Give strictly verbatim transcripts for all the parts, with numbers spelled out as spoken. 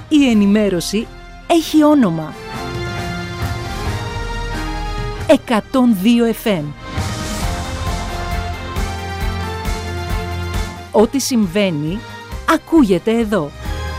Η ενημέρωση έχει όνομα. εκατόν δύο εφ εμ. Ό,τι συμβαίνει, ακούγεται εδώ.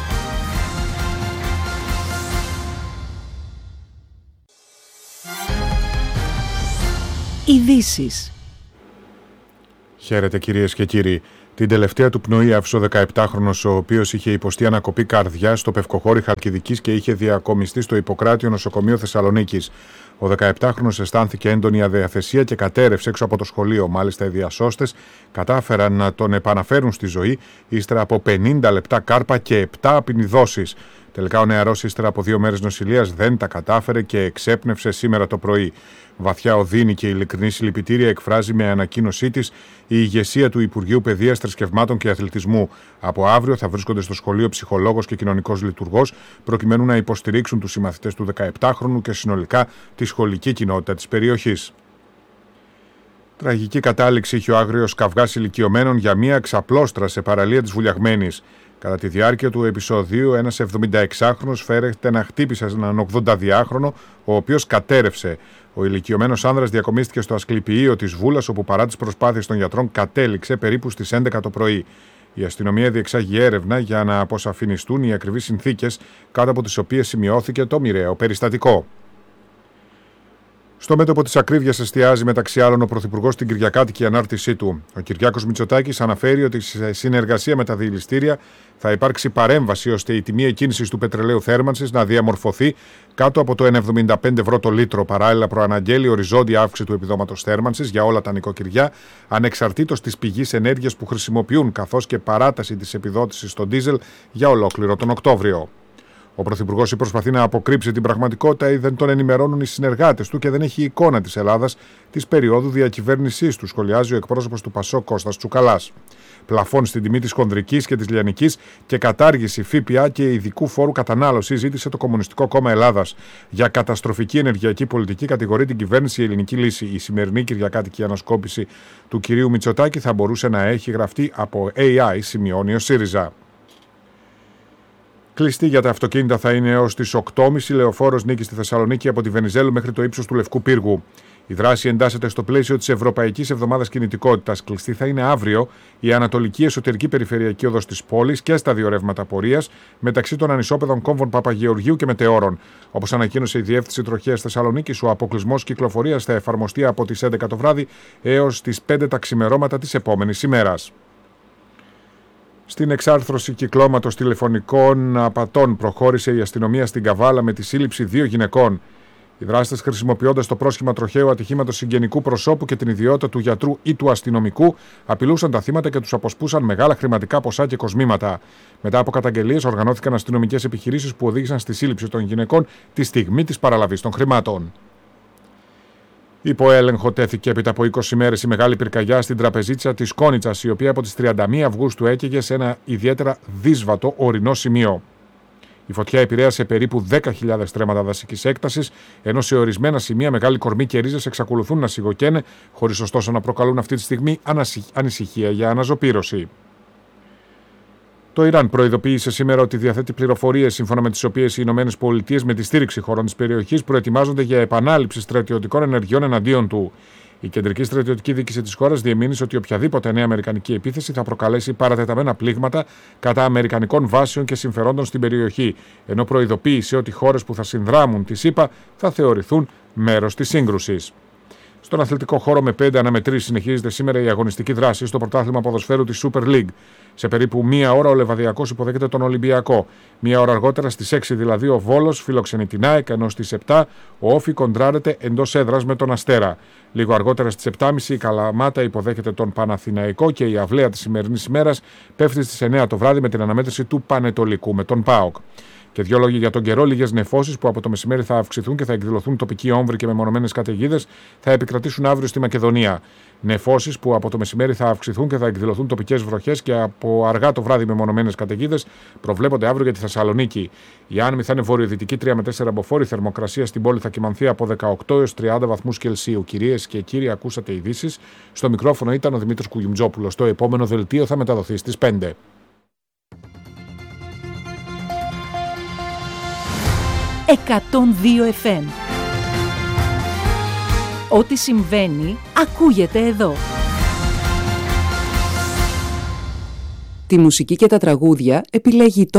Ειδήσεις. Χαίρετε κυρίες και κύριοι. Την τελευταία του πνοή άφησε ο δεκαεπτάχρονος, ο οποίος είχε υποστεί ανακοπή καρδιάς στο Πευκοχώρι Χαλκιδικής και είχε διακομιστεί στο Ιπποκράτιο νοσοκομείο Θεσσαλονίκης. Ο δεκαεπτάχρονος αισθάνθηκε έντονη αδιαθεσία και κατέρευσε έξω από το σχολείο. Μάλιστα, οι διασώστες κατάφεραν να τον επαναφέρουν στη ζωή ύστερα από πενήντα λεπτά κάρπα και επτά απεινιδώσεις. Τελικά ο νεαρός ύστερα από δύο μέρες νοσηλείας δεν τα κατάφερε και εξέπνευσε σήμερα το πρωί. Βαθιά οδύνη και ειλικρινή συλληπιτήρια εκφράζει με ανακοίνωσή της η ηγεσία του Υπουργείου Παιδείας, Θρησκευμάτων και Αθλητισμού. Από αύριο θα βρίσκονται στο σχολείο ψυχολόγος και κοινωνικός λειτουργός, προκειμένου να υποστηρίξουν τους συμμαθητές του δεκαεπτάχρονου και συνολικά τη σχολική κοινότητα της περιοχής. Τραγική κατάληξη είχε ο άγριος καυγάς ηλικιωμένων για μία ξαπλώστρα σε παραλία της Βουλιαγμένης. Κατά τη διάρκεια του επεισοδίου, ένας εβδομηνταεξάχρονος φέρεται να χτύπησε έναν ογδονταδυάχρονο, ο οποίος κατέρευσε. Ο ηλικιωμένος άνδρας διακομίστηκε στο ασκληπιείο της Βούλας, όπου παρά τις προσπάθειες των γιατρών κατέληξε περίπου στις έντεκα το πρωί. Η αστυνομία διεξάγει έρευνα για να αποσαφινιστούν οι ακριβείς συνθήκες κάτω από τις οποίες σημειώθηκε το μοιραίο περιστατικό. Στο μέτωπο της ακρίβειας εστιάζει μεταξύ άλλων ο Πρωθυπουργός στην κυριακάτικη ανάρτησή του. Ο Κυριάκος Μητσοτάκης αναφέρει ότι σε συνεργασία με τα διελιστήρια θα υπάρξει παρέμβαση ώστε η τιμή εκκίνησης του πετρελαίου θέρμανσης να διαμορφωθεί κάτω από το ένα κόμμα εβδομήντα πέντε ευρώ το λίτρο. Παράλληλα, προαναγγέλει οριζόντια αύξηση του επιδόματος θέρμανσης για όλα τα νοικοκυριά, ανεξαρτήτως της πηγής ενέργειας που χρησιμοποιούν, καθώς και παράταση της επιδότησης στο ντίζελ για ολόκληρο τον Οκτώβριο. Ο Πρωθυπουργός προσπαθεί να αποκρύψει την πραγματικότητα ή δεν τον ενημερώνουν οι συνεργάτες του και δεν έχει εικόνα της Ελλάδας της περίοδου διακυβέρνησής του, σχολιάζει ο εκπρόσωπος του Πασόκ Κώστας Τσουκαλάς. Πλαφών στην τιμή της χονδρικής και της λιανικής και κατάργηση ΦΠΑ και ειδικού φόρου κατανάλωσης ζήτησε το Κομμουνιστικό Κόμμα Ελλάδας. Για καταστροφική ενεργειακή πολιτική κατηγορεί την κυβέρνηση η Ελληνική Λύση. Η σημερινή κυριακάτικη ανασκόπηση του κυρίου Μητσοτάκη θα μπορούσε να έχει γραφτεί από έι άι, σημειώνει ο ΣΥΡΙΖΑ. Κλειστή για τα αυτοκίνητα θα είναι έως τις οκτώ και μισή λεωφόρος Νίκης στη Θεσσαλονίκη από τη Βενιζέλου μέχρι το ύψος του Λευκού Πύργου. Η δράση εντάσσεται στο πλαίσιο της Ευρωπαϊκής Εβδομάδας Κινητικότητας. Κλειστή θα είναι αύριο η Ανατολική Εσωτερική Περιφερειακή Οδός της πόλης και στα δύο ρεύματα πορείας μεταξύ των ανισόπεδων κόμβων Παπαγεωργίου και Μετεώρων. Όπως ανακοίνωσε η Διεύθυνση Τροχέας Θεσσαλονίκης, ο αποκλεισμός κυκλοφορίας θα εφαρμοστεί από τις έντεκα το βράδυ έως τις πέντε τα ξημερώματα της επόμενης ημέρας. Στην εξάρθρωση κυκλώματος τηλεφωνικών απατών προχώρησε η αστυνομία στην Καβάλα με τη σύλληψη δύο γυναικών. Οι δράστες, χρησιμοποιώντας το πρόσχημα τροχαίου ατυχήματος συγγενικού προσώπου και την ιδιότητα του γιατρού ή του αστυνομικού, απειλούσαν τα θύματα και τους αποσπούσαν μεγάλα χρηματικά ποσά και κοσμήματα. Μετά από καταγγελίες, οργανώθηκαν αστυνομικές επιχειρήσεις που οδήγησαν στη σύλληψη των γυναικών τη στιγμή της παραλαβής των χρημάτων. Υπό έλεγχο τέθηκε έπειτα από είκοσι μέρες η μεγάλη πυρκαγιά στην τραπεζίτσα της Κόνιτσας, η οποία από τις τριάντα μία Αυγούστου έκαιγε σε ένα ιδιαίτερα δύσβατο ορεινό σημείο. Η φωτιά επηρέασε περίπου δέκα χιλιάδες στρέμματα δασικής έκτασης, ενώ σε ορισμένα σημεία μεγάλη κορμή και ρίζες εξακολουθούν να σιγοκαίνε, χωρίς ωστόσο να προκαλούν αυτή τη στιγμή ανησυχία για αναζωπήρωση. Το Ιράν προειδοποίησε σήμερα ότι διαθέτει πληροφορίες σύμφωνα με τις οποίες οι Ηνωμένες Πολιτείες, με τη στήριξη χωρών της περιοχής, προετοιμάζονται για επανάληψη στρατιωτικών ενεργειών εναντίον του. Η κεντρική στρατιωτική διοίκηση της χώρας διεμήνυσε ότι οποιαδήποτε νέα αμερικανική επίθεση θα προκαλέσει παρατεταμένα πλήγματα κατά αμερικανικών βάσεων και συμφερόντων στην περιοχή, ενώ προειδοποίησε ότι χώρες που θα συνδράμουν τη ΣΥΠΑ θα θεωρηθούν μέρος της σύγκρουσης. Στον αθλητικό χώρο με πέντε αναμετρήσεις συνεχίζεται σήμερα η αγωνιστική δράση στο πρωτάθλημα ποδοσφαίρου της Super League. Σε περίπου μία ώρα ο Λεβαδιακός υποδέχεται τον Ολυμπιακό. Μία ώρα αργότερα στις έξι δηλαδή ο Βόλος φιλοξενεί την ΑΕΚ, ενώ στις επτά ο Όφι κοντράρεται εντός έδρας με τον Αστέρα. Λίγο αργότερα στις επτά και μισή η Καλαμάτα υποδέχεται τον Παναθηναϊκό και η αυλαία της σημερινής ημέρας πέφτει στις εννιά το βράδυ με την αναμέτρηση του Πανετολικού με τον ΠΑΟΚ. Και δύο λόγοι για τον καιρό: λίγες νεφώσεις που από το μεσημέρι θα αυξηθούν και θα εκδηλωθούν τοπικοί όμβροι και μεμονωμένες καταιγίδες θα επικρατήσουν αύριο στη Μακεδονία. Νεφώσεις που από το μεσημέρι θα αυξηθούν και θα εκδηλωθούν τοπικές βροχές και από αργά το βράδυ μεμονωμένες καταιγίδες προβλέπονται αύριο για τη Θεσσαλονίκη. Η άνεμη θα είναι βορειοδυτική τρία με τέσσερα μποφόρ. Η θερμοκρασία στην πόλη θα κυμανθεί από δεκαοκτώ έως τριάντα βαθμούς Κελσίου. Κυρίες και κύριοι, ακούσατε ειδήσεις. Στο μικρόφωνο ήταν ο Δημήτρης Κουγιουμτζόπουλος. Το επόμενο δελτίο θα μεταδοθεί στις πέντε. εκατόν δύο εφ εμ. Ό,τι συμβαίνει, ακούγεται εδώ. Τη μουσική και τα τραγούδια επιλέγει